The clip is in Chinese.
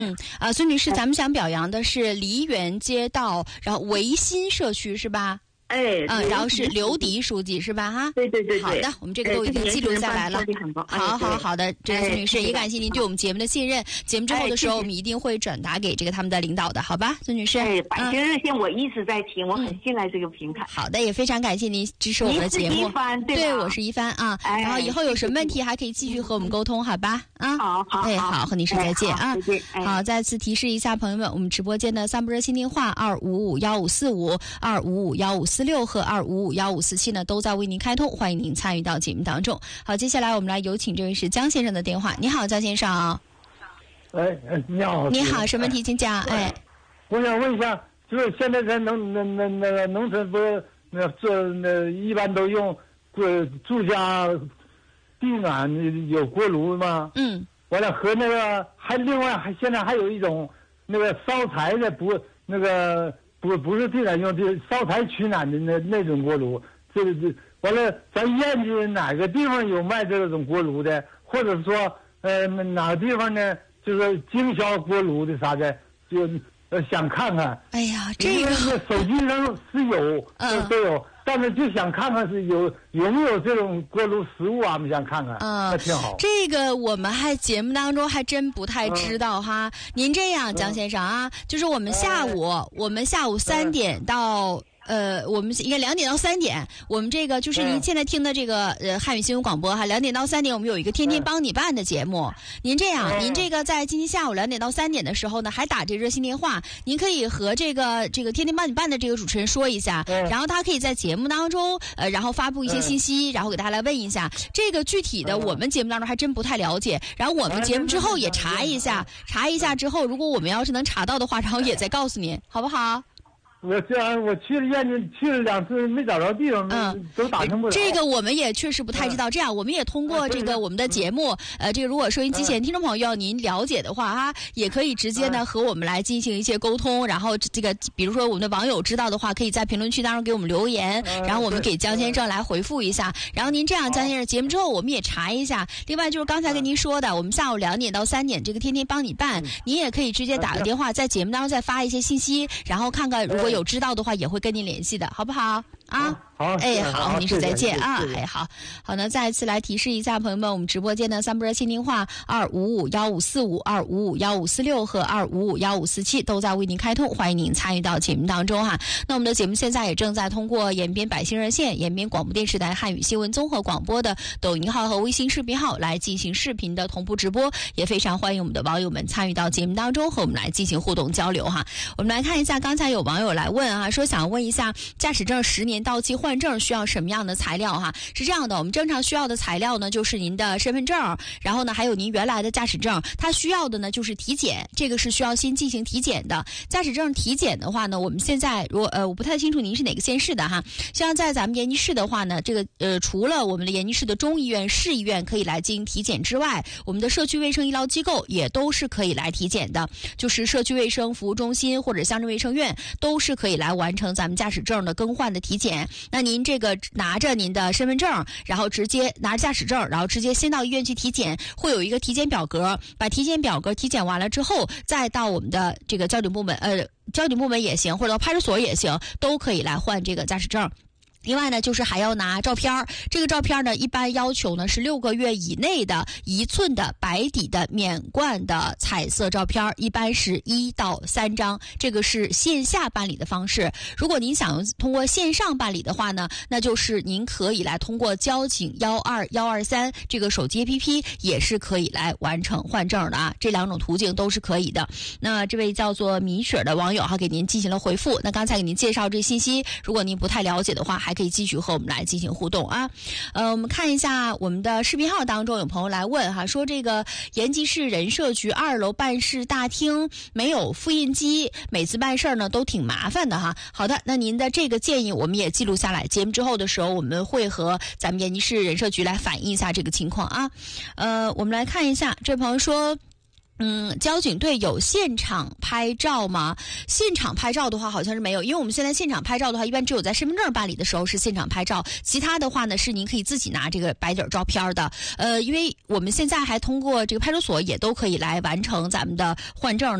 孙女士，咱们想表扬的是梨园街道，然后维新社区是吧？然后是刘迪书记是吧？哈， 对。 好的，我们这个都已经记录下来了。好的，这位孙女士，也感谢您对我们节目的信任。节目之后的时候，我们一定会转达给这个他们的领导的，好吧，孙女士？ 百姓热线我一直在听，我很信赖这个平台。 好的，也非常感谢您支持我们的节目。 你是一帆对吧？ 对，我是一帆啊。然后以后有什么问题还可以继续和我们沟通，好吧？啊， 好， 好，和您说再见啊。 再见。 好，再次提示一下朋友们，我们直播间的3部热线电话2551545、2551546和2551547呢，都在为您开通，欢迎您参与到节目当中。好，接下来我们来有请这位是江先生的电话。你好，江先生。 你好。 你好，什么问题请讲？ 我想问一下，就是现在在农村不是一般都用住家地暖有锅炉吗？完了和那个另外现在还有一种那个烧柴的不是地暖用，就是烧柴取暖的那种锅炉。完了，咱验计哪个地方有卖这种锅炉的，或者说哪个地方呢，就是经销锅炉的啥的，就想看看。 哎呀，这个手机上是有，都有。但是就想看看是有没有这种锅炉实物啊，我们想看看，那挺好。 这个我们节目当中还真不太知道哈。您这样，江先生啊，就是我们下午3点到。我们应该2点到3点，我们这个就是您现在听的这个汉语新闻广播哈，2点到3点我们有一个天天帮你办的节目。您这样，您这个在今天下午2点到3点的时候呢，还打这热线电话，您可以和这个天天帮你办的这个主持人说一下，然后他可以在节目当中然后发布一些信息，然后给大家来问一下。这个具体的我们节目当中还真不太了解，然后我们节目之后也查一下之后，如果我们要是能查到的话，然后也再告诉您，好不好？ 我去了验证，去了2次没找着地方，都打听不了。 这个我们也确实不太知道。这样，我们也通过这个我们的节目，这个如果收音机前听众朋友您了解的话哈，也可以直接呢和我们来进行一些沟通。然后这个比如说我们的网友知道的话，可以在评论区当中给我们留言，然后我们给江先生来回复一下。然后您这样，江先生节目之后我们也查一下。另外就是刚才跟您说的，我们下午2点到3点这个天天帮你办，您也可以直接打个电话，在节目当中再发一些信息，然后看看如果有知道的话也会跟您联系的，好不好啊？ 好， 好，您说再见啊！好，那再次来提示一下朋友们，我们直播间的3部热线电话2551545、2551546和2551547都在为您开通，欢迎您参与到节目当中哈。那我们的节目现在也正在通过延边百姓热线、延边广播电视台汉语新闻综合广播的抖音号和微信视频号来进行视频的同步直播，也非常欢迎我们的网友们参与到节目当中和我们来进行互动交流哈。我们来看一下，刚才有网友来问啊，说想问一下驾驶证10年到期换证需要什么样的材料哈？是这样的，我们正常需要的材料呢，就是您的身份证，然后呢还有您原来的驾驶证，它需要的呢就是体检，这个是需要先进行体检的。驾驶证体检的话呢，我们现在我不太清楚您是哪个县市的哈，像在咱们延吉市的话呢，这个除了我们的延吉市的中医院、市医院可以来进行体检之外，我们的社区卫生医疗机构也都是可以来体检的，就是社区卫生服务中心或者乡镇卫生院都是可以来完成咱们驾驶证的更换的体检。那您这个拿着您的身份证，然后直接拿着驾驶证，然后直接先到医院去体检，会有一个体检表格，把体检表格体检完了之后，再到我们的这个交警部门也行，或者到派出所也行，都可以来换这个驾驶证。另外呢，就是还要拿照片，这个照片呢，一般要求呢是6个月以内的1寸的白底的免冠的彩色照片，一般是1到3张，这个是线下办理的方式。如果您想通过线上办理的话呢，那就是您可以来通过交警12123这个手机 APP 也是可以来完成换证的啊，这2种途径都是可以的。那这位叫做米雪的网友给您进行了回复。那刚才给您介绍这信息，如果您不太了解的话，还可以继续和我们来进行互动啊。我们看一下我们的视频号当中有朋友来问哈，说这个延吉市人社局2楼办事大厅没有复印机，每次办事呢都挺麻烦的哈。好的，那您的这个建议我们也记录下来，节目之后的时候我们会和咱们延吉市人社局来反映一下这个情况啊。我们来看一下，这朋友说交警队有现场拍照吗？现场拍照的话好像是没有，因为我们现在现场拍照的话，一般只有在身份证办理的时候是现场拍照，其他的话呢是您可以自己拿这个白底照片的。因为我们现在还通过这个派出所也都可以来完成咱们的换证。